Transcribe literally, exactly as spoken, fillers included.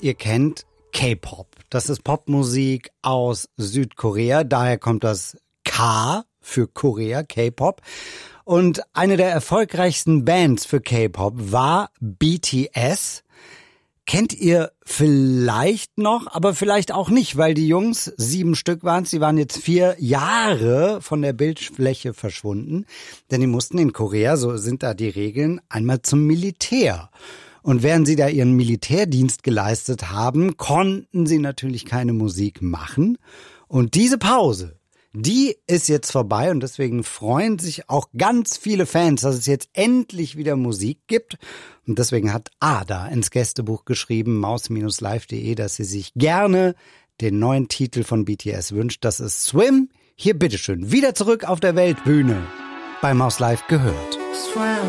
ihr kennt K-Pop. Das ist Popmusik aus Südkorea. Daher kommt das K für Korea, K-Pop. Und eine der erfolgreichsten Bands für K-Pop war B T S. Kennt ihr vielleicht noch, aber vielleicht auch nicht, weil die Jungs, sieben Stück waren es, die waren jetzt vier Jahre von der Bildfläche verschwunden. Denn die mussten in Korea, so sind da die Regeln, einmal zum Militär. Und während sie da ihren Militärdienst geleistet haben, konnten sie natürlich keine Musik machen. Und diese Pause, die ist jetzt vorbei und deswegen freuen sich auch ganz viele Fans, dass es jetzt endlich wieder Musik gibt. Und deswegen hat Ada ins Gästebuch geschrieben, maus Bindestrich live punkt de, dass sie sich gerne den neuen Titel von B T S wünscht. Das ist Swim. Hier bitteschön, wieder zurück auf der Weltbühne. Bei Maus Live gehört.